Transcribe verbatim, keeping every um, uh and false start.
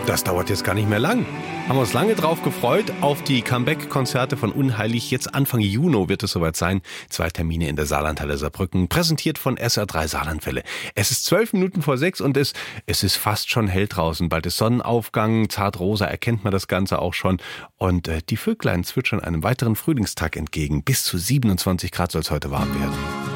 Das dauert jetzt gar nicht mehr lang. Haben wir uns lange drauf gefreut auf die Comeback-Konzerte von Unheilig. Jetzt Anfang Juni wird es soweit sein. Zwei Termine in der Saarlandhalle Saarbrücken, präsentiert von S R drei Saarlandwelle. Es ist zwölf Minuten vor sechs und es, es ist fast schon hell draußen. Bald ist Sonnenaufgang, zartrosa erkennt man das Ganze auch schon. Und äh, die Vöglein zwitschern einem weiteren Frühlingstag entgegen. Bis zu siebenundzwanzig Grad soll es heute warm werden.